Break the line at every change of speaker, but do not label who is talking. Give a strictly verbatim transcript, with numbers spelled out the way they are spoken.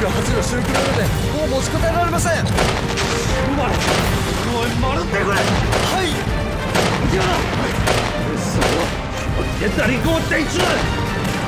発量周期なのでもう持ちこたえられません。
まるおい丸ってくれ。はい。行くよ。そこ。别打你给我逮住！